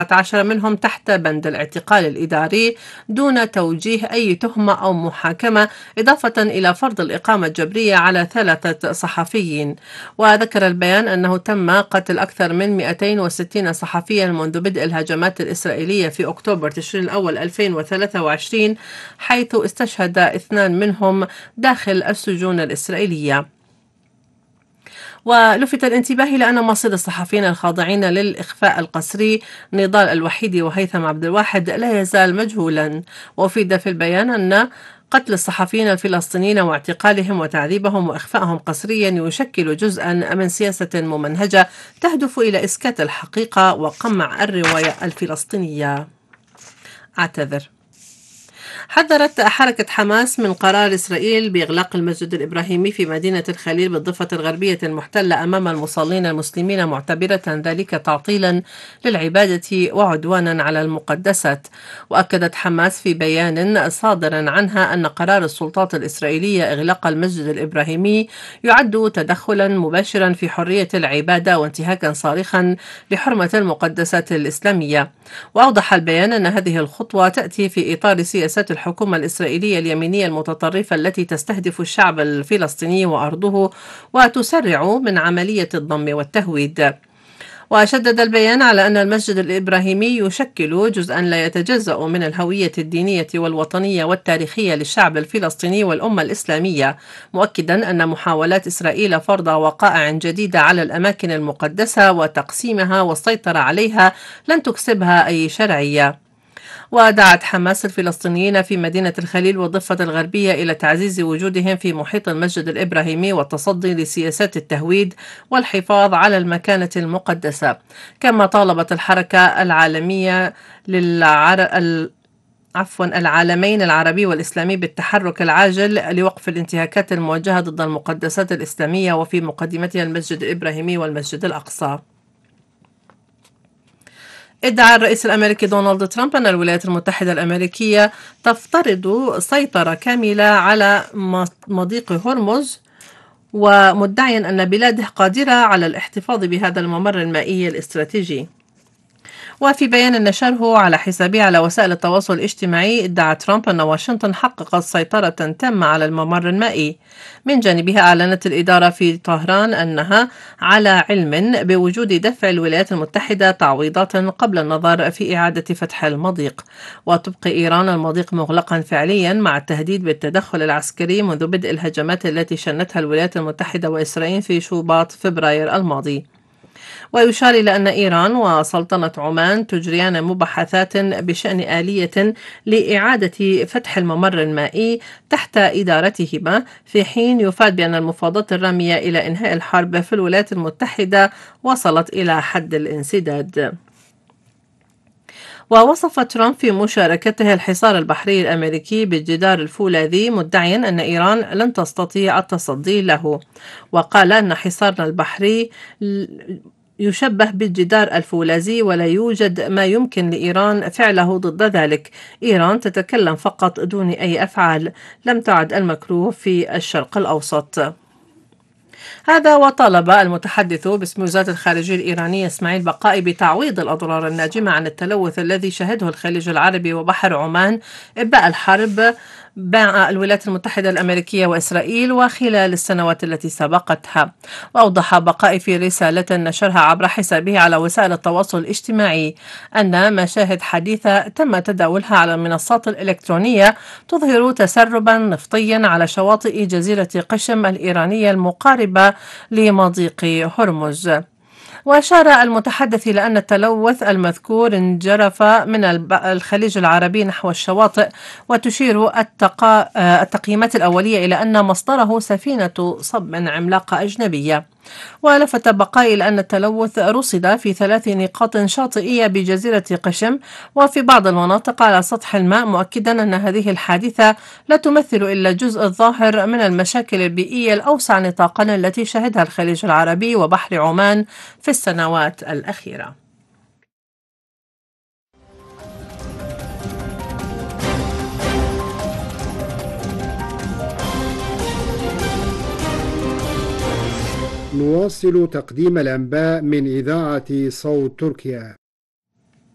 عشر منهم تحت بند الاعتقال الإداري دون توجيه أي تهمة أو محاكمة، إضافة إلى فرض الإقامة الجبرية على 3 صحفيين. وذكر البيان أنه تم قتل أكثر من 260 صحفيا منذ بدء الهجمات الإسرائيلية في أكتوبر تشرين الأول 2023، حيث استشهد 2 منهم داخل السجون الإسرائيلية. ولفت الانتباه إلى أن مصير الصحفيين الخاضعين للإخفاء القسري نضال الوحيدي وهيثم عبد الواحد لا يزال مجهولا. وأفيد في البيان أن قتل الصحفيين الفلسطينيين واعتقالهم وتعذيبهم وإخفائهم قسريا يشكل جزءا من سياسة ممنهجة تهدف إلى إسكات الحقيقة وقمع الرواية الفلسطينية. أعتذر. حذرت حركة حماس من قرار إسرائيل بإغلاق المسجد الإبراهيمي في مدينة الخليل بالضفة الغربية المحتلة أمام المصلين المسلمين، معتبرة ذلك تعطيلا للعبادة وعدوانا على المقدسات. وأكدت حماس في بيان صادر عنها أن قرار السلطات الإسرائيلية إغلاق المسجد الإبراهيمي يعد تدخلا مباشرا في حرية العبادة وانتهاكا صارخا لحرمة المقدسات الإسلامية. وأوضح البيان أن هذه الخطوة تأتي في إطار سياسات الحكومة الإسرائيلية اليمينية المتطرفة التي تستهدف الشعب الفلسطيني وأرضه وتسرع من عملية الضم والتهويد. وشدد البيان على أن المسجد الإبراهيمي يشكل جزءا لا يتجزأ من الهوية الدينية والوطنية والتاريخية للشعب الفلسطيني والأمة الإسلامية، مؤكدا أن محاولات إسرائيل فرض وقائع جديدة على الأماكن المقدسة وتقسيمها والسيطرة عليها لن تكسبها أي شرعية. ودعت حماس الفلسطينيين في مدينة الخليل والضفة الغربية إلى تعزيز وجودهم في محيط المسجد الإبراهيمي والتصدي لسياسات التهويد والحفاظ على المكانة المقدسة. كما طالبت الحركة العالمية العالمين العربي والإسلامي بالتحرك العاجل لوقف الانتهاكات الموجهة ضد المقدسات الإسلامية وفي مقدمتها المسجد الإبراهيمي والمسجد الأقصى. ادعى الرئيس الأمريكي دونالد ترامب أن الولايات المتحدة الأمريكية تفترض سيطرة كاملة على مضيق هرمز، ومدعيا أن بلاده قادرة على الاحتفاظ بهذا الممر المائي الاستراتيجي. وفي بيان نشره على حسابه على وسائل التواصل الاجتماعي، ادعى ترامب أن واشنطن حققت سيطرة تامة على الممر المائي. من جانبها أعلنت الإدارة في طهران أنها على علم بوجود دفع الولايات المتحدة تعويضات قبل النظر في إعادة فتح المضيق. وتبقي إيران المضيق مغلقا فعليا مع التهديد بالتدخل العسكري منذ بدء الهجمات التي شنتها الولايات المتحدة وإسرائيل في شباط فبراير الماضي. ويشار إلى أن إيران وسلطنة عمان تجريان مباحثات بشأن آلية لإعادة فتح الممر المائي تحت إدارتهما، في حين يفاد بأن المفاوضات الرامية إلى إنهاء الحرب في الولايات المتحدة وصلت إلى حد الانسداد. ووصف ترامب في مشاركته الحصار البحري الأمريكي بالجدار الفولاذي، مدعيا أن إيران لن تستطيع التصدي له. وقال أن حصارنا البحري يشبه بالجدار الفولاذي ولا يوجد ما يمكن لإيران فعله ضد ذلك. إيران تتكلم فقط دون أي أفعال. لم تعد المكروه في الشرق الأوسط. هذا وطالب المتحدث باسم وزارة الخارجية الإيرانية إسماعيل بقائي بتعويض الأضرار الناجمة عن التلوث الذي شهده الخليج العربي وبحر عمان إباء الحرب بين الولايات المتحدة الأمريكية وإسرائيل وخلال السنوات التي سبقتها. وأوضح بقائي في رسالة نشرها عبر حسابه على وسائل التواصل الاجتماعي أن مشاهد حديثة تم تداولها على المنصات الإلكترونية تظهر تسربا نفطيا على شواطئ جزيرة قشم الإيرانية المقاربة لمضيق هرمز. وأشار المتحدث إلى أن التلوث المذكور انجرف من الخليج العربي نحو الشواطئ، وتشير التقييمات الأولية إلى أن مصدره سفينة صب عملاقة أجنبية. ولفت بقاء إلى أن التلوث رصد في 3 نقاط شاطئية بجزيرة قشم وفي بعض المناطق على سطح الماء، مؤكدا أن هذه الحادثة لا تمثل إلا الجزء الظاهر من المشاكل البيئية الأوسع نطاقا التي شهدها الخليج العربي وبحر عمان في السنوات الأخيرة. نواصل تقديم الأنباء من إذاعة صوت تركيا.